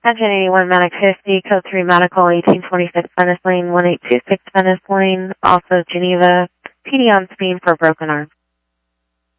Engine 81 Medic 50, Code 3 Medical 1826 Venice Lane, 1826 Venice Lane, also Geneva, PD on screen for broken arm.